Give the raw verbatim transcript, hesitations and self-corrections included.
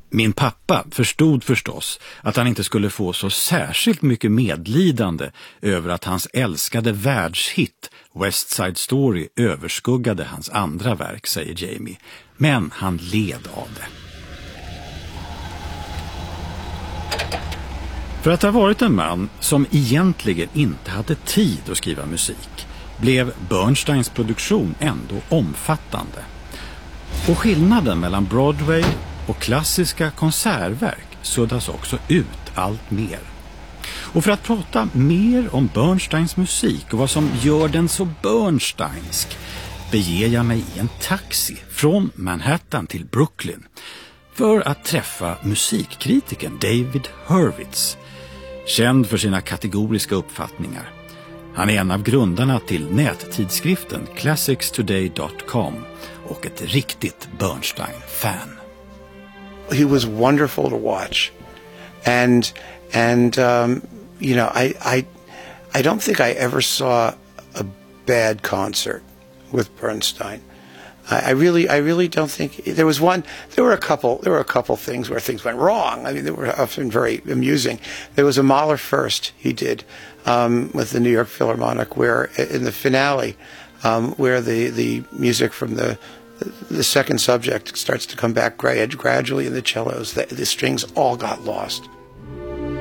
Min pappa förstod förstås att han inte skulle få så särskilt mycket medlidande över att hans älskade världshit West Side Story överskuggade hans andra verk, säger Jamie. Men han led av det. För att ha varit en man som egentligen inte hade tid att skriva musik blev Bernsteins produktion ändå omfattande. Och skillnaden mellan Broadway och klassiska konsertverk suddas också ut allt mer. Och för att prata mer om Bernsteins musik och vad som gör den så Bernsteinsk beger jag mig i en taxi från Manhattan till Brooklyn för att träffa musikkritikern David Hurwitz, känd för sina kategoriska uppfattningar. Han är en av grundarna till nättidskriften classics today dot com och ett riktigt Bernstein-fan. He was wonderful to watch, and and um, you know I I I don't think I ever saw a bad concert with Bernstein. I, I really I really don't think there was one. There were a couple. There were a couple things where things went wrong. I mean, they were often very amusing. There was a Mahler first he did um, with the New York Philharmonic, where in the finale, um, where the the music from the the second subject starts to come back gradually in the cellos. The, the strings all got lost.